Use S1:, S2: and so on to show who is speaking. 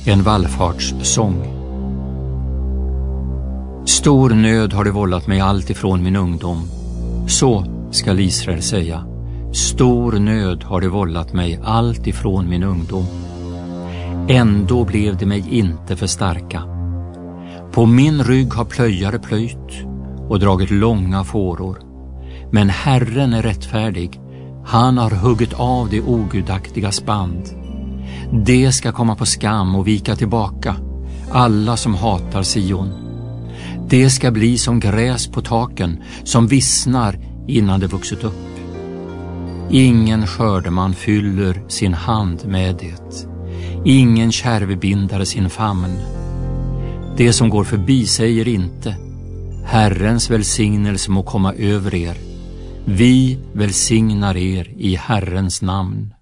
S1: En vallfartssång. Stor nöd har det vållat mig allt ifrån min ungdom. Så skall Israel säga. Stor nöd har det vållat mig allt ifrån min ungdom. Ändå blev det mig inte för starka. På min rygg har plöjare plöjt och dragit långa fåror. Men Herren är rättfärdig. Han har huggit av det ogudaktigas band. Det ska komma på skam och vika tillbaka, alla som hatar Sion. Det ska bli som gräs på taken, som vissnar innan det vuxit upp. Ingen skördeman fyller sin hand med det. Ingen kärvbindare sin famn. Det som går förbi säger inte: Herrens välsignelse må komma över er. Vi välsignar er i Herrens namn.